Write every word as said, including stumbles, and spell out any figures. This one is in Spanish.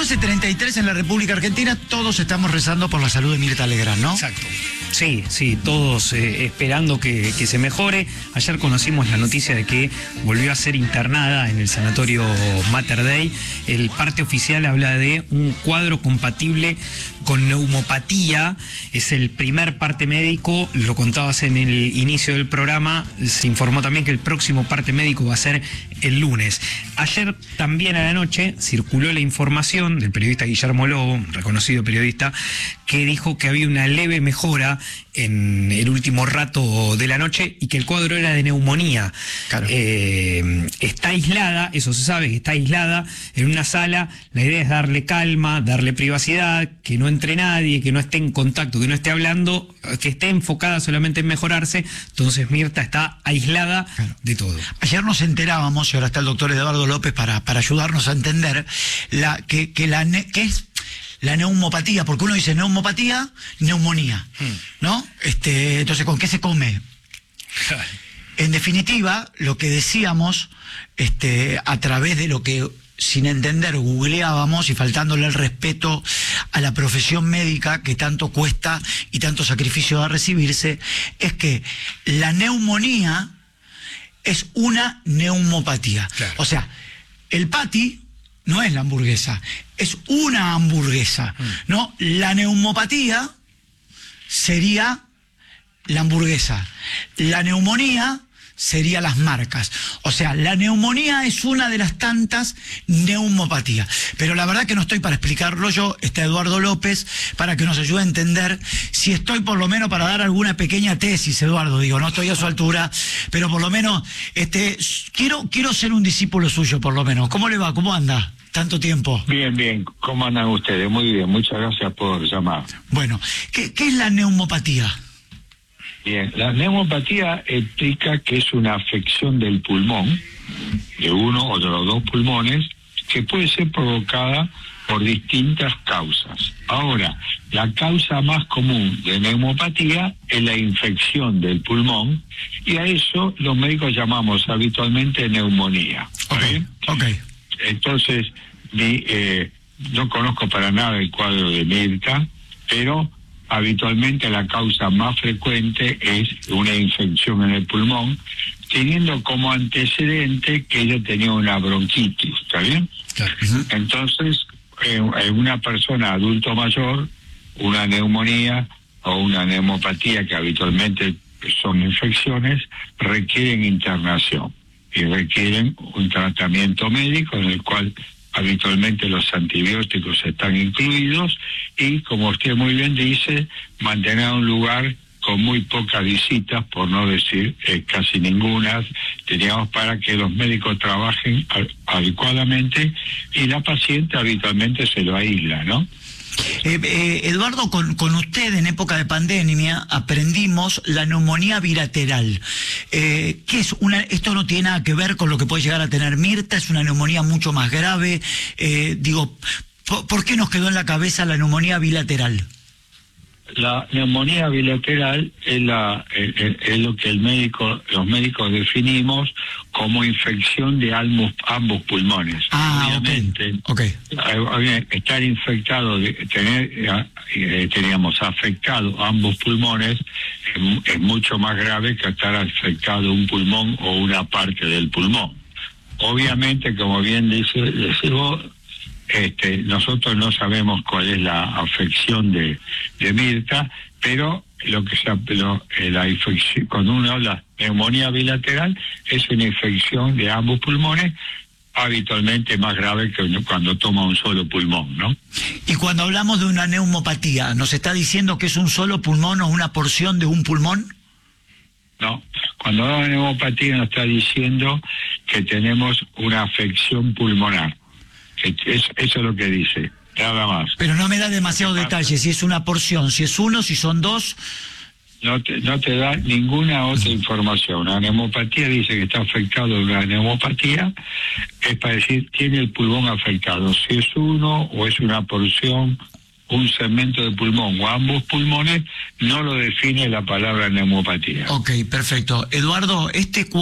once treinta y tres en la República Argentina, todos estamos rezando por la salud de Mirta Legrand, ¿no? Exacto. Sí, sí, todos eh, esperando que, que se mejore. Ayer conocimos la noticia de que volvió a ser internada en el sanatorio Mater Dei. El parte oficial habla de un cuadro compatible con neumopatía. Es el primer parte médico, lo contabas en el inicio del programa. Se informó también que el próximo parte médico va a ser el lunes. Ayer también a la noche circuló la información del periodista Guillermo Lobo, un reconocido periodista, que dijo que había una leve mejora en el último rato de la noche y que el cuadro era de neumonía. Claro. Eh, está aislada, eso se sabe, que está aislada en una sala. La idea es darle calma, darle privacidad, que no entre nadie, que no esté en contacto, que no esté hablando, que esté enfocada solamente en mejorarse. Entonces Mirta está aislada, claro, de todo. Ayer nos enterábamos, y ahora está el doctor Eduardo López para, para ayudarnos a entender la, que, que, la, que es la neumopatía, porque uno dice neumopatía, neumonía, hmm. ¿no? Este, entonces, ¿con qué se come? En definitiva, lo que decíamos, este, a través de lo que, sin entender, googleábamos y faltándole el respeto a la profesión médica que tanto cuesta y tanto sacrificio da recibirse, es que la neumonía es una neumopatía. Claro. O sea, el patty no es la hamburguesa, es una hamburguesa, mm. ¿no? La neumopatía sería la hamburguesa. La neumonía sería las marcas. O sea, la neumonía es una de las tantas neumopatías. Pero la verdad que no estoy para explicarlo yo, está Eduardo López, para que nos ayude a entender, si estoy por lo menos para dar alguna pequeña tesis, Eduardo, digo, no estoy a su altura, pero por lo menos, este, quiero, quiero ser un discípulo suyo, por lo menos. ¿Cómo le va? ¿Cómo anda? Tanto tiempo. Bien, bien. ¿Cómo andan ustedes? Muy bien. Muchas gracias por llamar. Bueno, ¿qué, qué es la neumopatía? Bien, la neumopatía explica que es una afección del pulmón, de uno o de los dos pulmones, que puede ser provocada por distintas causas. Ahora, la causa más común de neumopatía es la infección del pulmón, y a eso los médicos llamamos habitualmente neumonía. Okay, okay. Entonces, mi, eh, no conozco para nada el cuadro de Mirta, pero habitualmente la causa más frecuente es una infección en el pulmón, teniendo como antecedente que ella tenía una bronquitis, ¿está bien? Claro. Entonces, en, en una persona adulto mayor, una neumonía o una neumopatía, que habitualmente son infecciones, requieren internación y requieren un tratamiento médico en el cual habitualmente los antibióticos están incluidos y, como usted muy bien dice, mantener un lugar con muy pocas visitas, por no decir eh, casi ninguna, digamos, para que los médicos trabajen adecuadamente, y la paciente habitualmente se lo aísla, ¿no? Eh, eh, Eduardo, con, con usted en época de pandemia aprendimos la neumonía bilateral. Eh, ¿qué es una? Esto no tiene nada que ver con lo que puede llegar a tener Mirta, es una neumonía mucho más grave. Eh, digo, ¿por, ¿por qué nos quedó en la cabeza la neumonía bilateral? La neumonía bilateral es, la, es, es lo que el médico, los médicos definimos como infección de ambos, ambos pulmones. Ah, obviamente, okay. Okay. Estar infectado, tener, eh, teníamos afectado ambos pulmones es, es mucho más grave que estar afectado un pulmón o una parte del pulmón. Obviamente, como bien dice, dice vos, Este, nosotros no sabemos cuál es la afección de, de Mirta, pero lo que se lo, eh, la infección, cuando uno habla de neumonía bilateral, es una infección de ambos pulmones, habitualmente más grave que cuando toma un solo pulmón, ¿no? Y cuando hablamos de una neumopatía, ¿nos está diciendo que es un solo pulmón o una porción de un pulmón? No, cuando hablamos de neumopatía nos está diciendo que tenemos una afección pulmonar. Eso, eso es lo que dice, nada más. Pero no me da demasiado detalle, si es una porción, si es uno, si son dos. No te, no te da ninguna otra información. Una neumopatía dice que está afectado de una neumopatía, es para decir, tiene el pulmón afectado. Si es uno o es una porción, un segmento de pulmón o ambos pulmones, no lo define la palabra neumopatía. Ok, perfecto. Eduardo, este